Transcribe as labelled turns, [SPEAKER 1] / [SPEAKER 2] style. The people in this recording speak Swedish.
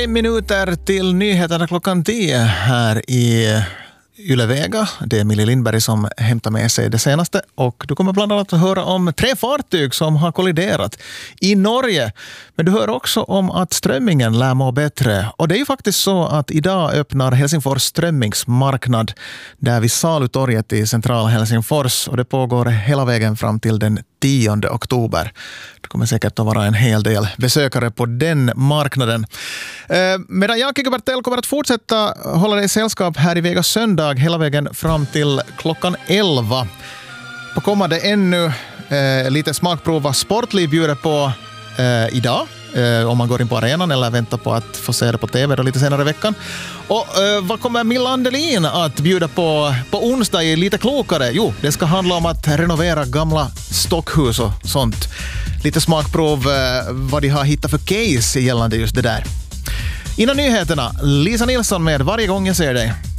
[SPEAKER 1] Minuter till nyheterna klockan 10 här i Ylevega. Det är Emilie Lindberg som hämtar med sig det senaste, och du kommer bland annat att höra om 3 fartyg som har kolliderat i Norge. Men du hör också om att strömmingen lär må bättre, och det är ju faktiskt så att idag öppnar Helsingfors strömmingsmarknad där vid Salutorget i centrala Helsingfors, och det pågår hela vägen fram till den 10 oktober. Det kommer säkert att vara en hel del besökare på den marknaden. Medan jag, Kikki Bertell, kommer att fortsätta hålla dig i sällskap här i Vegas söndag hela vägen fram till klockan 11. På kommande ännu lite smakprov vad Sportliv bjuder på idag. Om man går in på arenan eller väntar på att få se det på tv då lite senare i veckan. Och vad kommer Milla Andelin att bjuda på onsdag i Lite klokare? Jo, det ska handla om att renovera gamla stockhus och sånt. Lite smakprov vad de har hittat för case gällande just det där. Innan nyheterna, Lisa Nilsson med Varje gång jag ser dig.